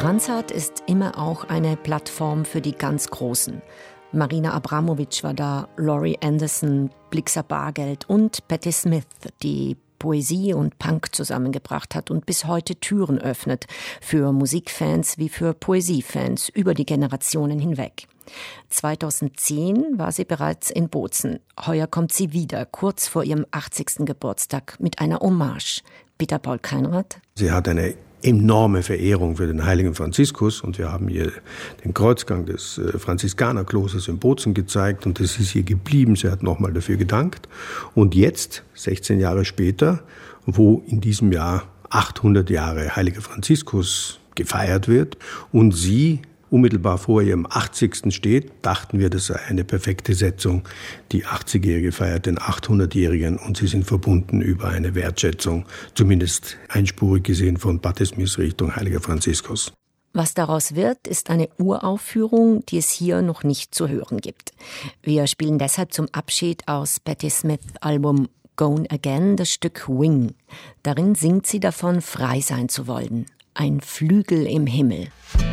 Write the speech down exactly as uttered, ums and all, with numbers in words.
Transat ist immer auch eine Plattform für die ganz Großen. Marina Abramovic war da, Laurie Anderson, Blixa Bargeld und Patti Smith, die Poesie und Punk zusammengebracht hat und bis heute Türen öffnet, für Musikfans wie für Poesiefans über die Generationen hinweg. zweitausendzehn war sie bereits in Bozen. Heuer kommt sie wieder, kurz vor ihrem achtzigsten Geburtstag, mit einer Hommage. Peter Paul Keinrath. Sie hat eine enorme Verehrung für den heiligen Franziskus und wir haben ihr den Kreuzgang des Franziskanerklosters in Bozen gezeigt und das ist ihr geblieben. Sie hat nochmal dafür gedankt. Und jetzt, sechzehn Jahre später, wo in diesem Jahr achthundert Jahre heiliger Franziskus gefeiert wird und sie unmittelbar vor ihrem achtzigsten steht, dachten wir, das sei eine perfekte Setzung. Die achtzigjährige feiert den achthundertjährigen und sie sind verbunden über eine Wertschätzung, zumindest einspurig gesehen von Patti Smith Richtung heiliger Franziskus. Was daraus wird, ist eine Uraufführung, die es hier noch nicht zu hören gibt. Wir spielen deshalb zum Abschied aus Patti Smiths Album Gone Again das Stück Wing. Darin singt sie davon, frei sein zu wollen. Ein Flügel im Himmel.